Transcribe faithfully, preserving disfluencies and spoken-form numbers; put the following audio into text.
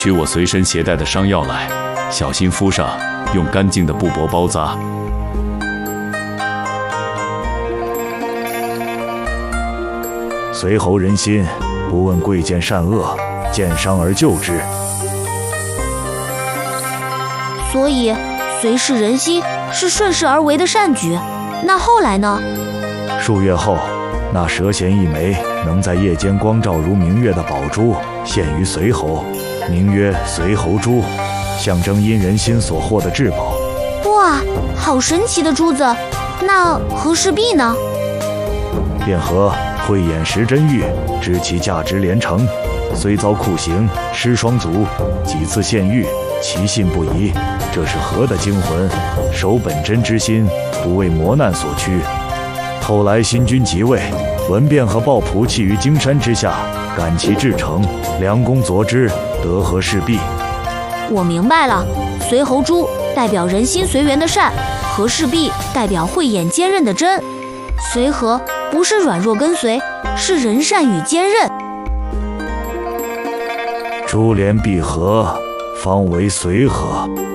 取我随身携带的伤药来，小心敷上，用干净的布帛包扎。 随侯仁心，不问贵贱善恶，见伤而救之。 所以，随侍人心是顺势而为的善举。那后来呢？ 数月后，那蛇衔一枚能在夜间光照如明月的宝珠，献于随侯，名曰随侯珠，象征因人心所获的至宝。 哇，好神奇的珠子！那和氏璧呢？ 卞和慧眼识真玉，知其价值连城，虽遭酷刑，失双足，几次献玉，其信不疑。这是何的精魂？守本真之心，不为磨难所驱。后来新君即位，闻卞和抱朴弃于荆山之下，感其至诚，良弓擢之，得和氏璧。 我明白了，随侯珠代表人心随缘的善，和氏璧代表慧眼坚韧的真。随和不是软弱跟随，是仁善与坚韧。 珠联璧合，方为随和。